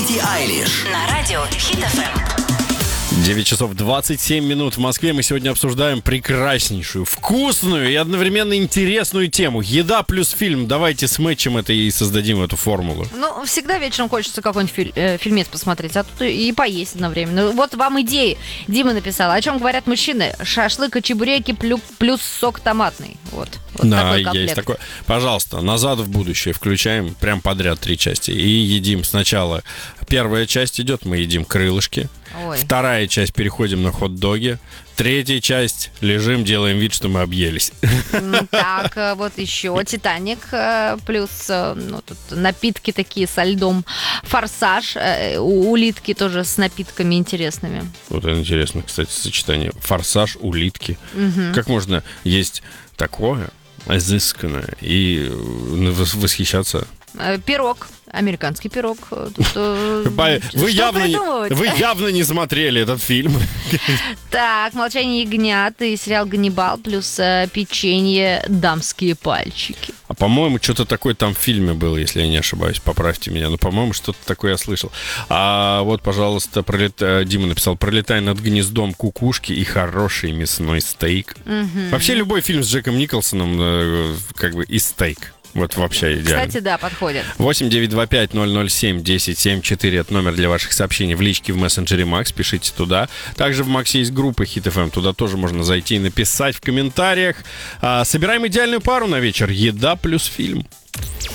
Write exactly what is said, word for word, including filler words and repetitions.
Билли Айлиш На радио Хит эф эм. девять часов двадцать семь минут в Москве. Мы сегодня обсуждаем прекраснейшую, вкусную и одновременно интересную тему. Еда плюс фильм. Давайте сметчим это и создадим эту формулу. Ну, всегда вечером хочется какой-нибудь филь- э, фильмец посмотреть, а тут и поесть одновременно. Ну, вот вам идеи. Дима написала. О чем говорят мужчины? Шашлык и чебуреки плюс, плюс сок томатный. Вот. Вот Да, такой комплект. есть такое. Пожалуйста, «Назад в будущее» включаем прям подряд три части. И едим сначала. Первая часть идет, мы едим крылышки. Ой. Вторая часть, переходим на хот-доги. Третья часть, лежим, делаем вид, что мы объелись. М, Так, э, вот еще «Титаник», э, плюс э, ну, тут напитки такие со льдом. «Форсаж», э, у- улитки тоже с напитками интересными. Вот это интересно, кстати, сочетание. Форсаж, улитки. Как можно есть такое изысканное и э, вос- восхищаться? Э, Пирог, американский пирог. Э, тут, э, Вы что явно, не, придумывать? вы явно не смотрели этот фильм. Так, «Молчание ягнят» и сериал «Ганнибал», плюс э, печенье «Дамские пальчики». А по-моему, что-то такое там в фильме было, если я не ошибаюсь. Поправьте меня. Но, по-моему, что-то такое я слышал. А вот, пожалуйста, пролет... Дима написал: «Пролетай над гнездом кукушки и хороший мясной стейк». Вообще любой фильм с Джеком Николсоном э, как бы и стейк. Вот вообще идеально. Кстати, да, подходит. восемь девятьсот двадцать пять ноль ноль семь десять семь четыре. Это номер для ваших сообщений в личке в мессенджере Макс. Пишите туда. Также в Максе есть группа Хит эф эм. Туда тоже можно зайти и написать в комментариях. А, собираем идеальную пару на вечер. Еда плюс фильм.